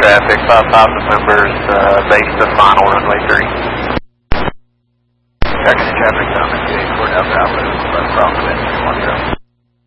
traffic, 5,000 members, base to final runway 3. Taxi traffic down the gate.